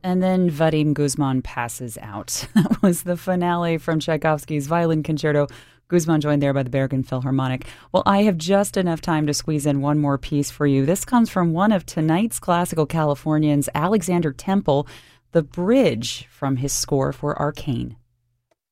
And then Vadim Guzman passes out. That was the finale from Tchaikovsky's Violin Concerto. Guzman joined there by the Bergen Philharmonic. Well, I have just enough time to squeeze in one more piece for you. This comes from one of tonight's classical Californians, Alexander Temple, the bridge from his score for Arcane.